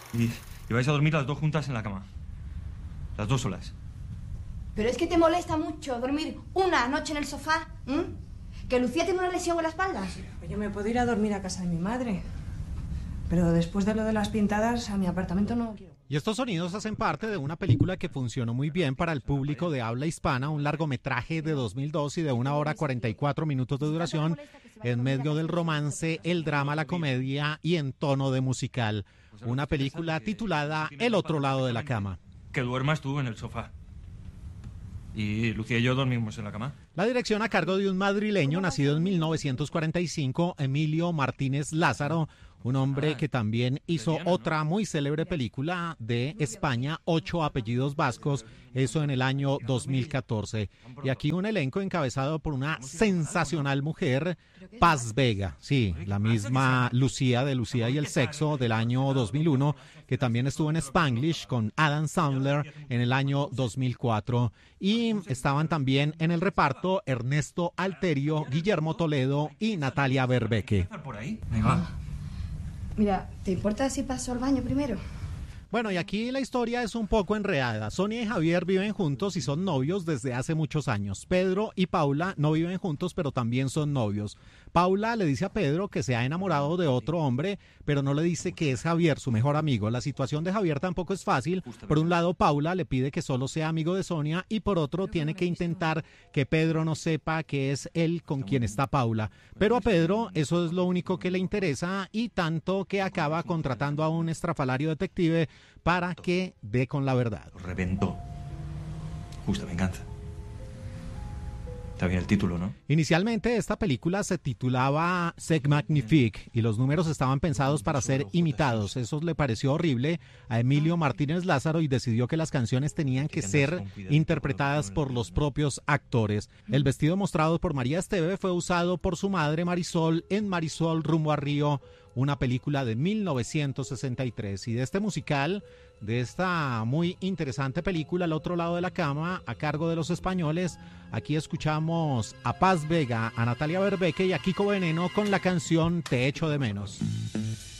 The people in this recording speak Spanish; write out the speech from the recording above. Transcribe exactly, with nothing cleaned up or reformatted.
Y, y vais a dormir las dos juntas en la cama. Las dos solas. Pero es que te molesta mucho dormir una noche en el sofá, ¿m? Que Lucía tiene una lesión en la espalda. Oye, me puedo ir a dormir a casa de mi madre. Pero después de lo de las pintadas, a mi apartamento no quiero. Y estos sonidos hacen parte de una película que funcionó muy bien para el público de habla hispana, un largometraje de dos mil dos y de una hora cuarenta y cuatro minutos de duración, en medio del romance, el drama, la comedia y en tono de musical. Una película titulada El otro lado de la cama. Que duermas tú en el sofá. Y Lucía y yo dormimos en la cama. La dirección a cargo de un madrileño nacido en mil novecientos cuarenta y cinco, Emilio Martínez Lázaro, un hombre que también hizo otra muy célebre película de España, Ocho apellidos vascos, eso en el año dos mil catorce. Y aquí un elenco encabezado por una sensacional mujer, Paz Vega, sí, la misma Lucía de Lucía y el sexo del año dos mil uno, que también estuvo en Spanglish con Adam Sandler en el año dos mil cuatro. Y estaban también en el reparto Ernesto Alterio, Guillermo Toledo y Natalia Berbeque. Mira, ¿te importa si paso al baño primero? Bueno, y aquí la historia es un poco enredada. Sonia y Javier viven juntos y son novios desde hace muchos años. Pedro y Paula no viven juntos, pero también son novios. Paula le dice a Pedro que se ha enamorado de otro hombre, pero no le dice que es Javier, su mejor amigo. La situación de Javier tampoco es fácil. Por un lado, Paula le pide que solo sea amigo de Sonia y por otro tiene que intentar que Pedro no sepa que es él con quien está Paula. Pero a Pedro eso es lo único que le interesa y tanto que acaba contratando a un estrafalario detective para que dé con la verdad. Lo reventó. Justa venganza. Está bien el título, ¿no? Inicialmente esta película se titulaba C'est Magnifique y los números estaban pensados para ser imitados. Eso le pareció horrible a Emilio Martínez Lázaro y decidió que las canciones tenían que ser interpretadas por los propios actores. El vestido mostrado por María Esteve fue usado por su madre Marisol en Marisol rumbo a Río, una película de mil novecientos sesenta y tres. Y de este musical, de esta muy interesante película, Al otro lado de la cama, a cargo de los españoles, aquí escuchamos a Paz Vega, a Natalia Berbeque y a Kiko Veneno con la canción Te echo de menos.